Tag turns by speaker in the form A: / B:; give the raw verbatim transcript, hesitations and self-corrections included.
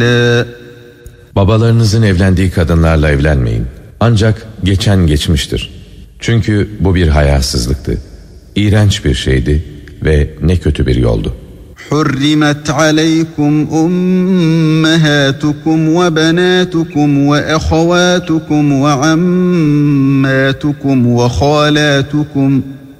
A: Babalarınızın evlendiği kadınlarla evlenmeyin. Ancak geçen geçmiştir. Çünkü bu bir hayasızlıktı. İğrenç bir şeydi ve ne kötü bir yoldu.
B: حُرِّمَتْ عَلَيْكُمْ أُمَّهَاتُكُمْ وَبَنَاتُكُمْ وَأَخَوَاتُكُمْ وَعَمَّاتُكُمْ وَخَالَاتُكُمْ